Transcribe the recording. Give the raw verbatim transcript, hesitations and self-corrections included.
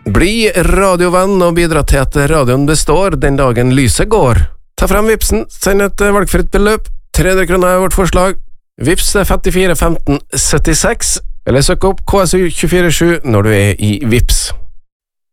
Bli radiovenn og bidra til at radioen består den dagen lyset går. Ta frem Vipsen, send et valgfritt beløp. tre hundre kroner er vårt forslag. Vips er femtifire femten syttiseks, eller søk opp K S U to fire sju når du er i Vips.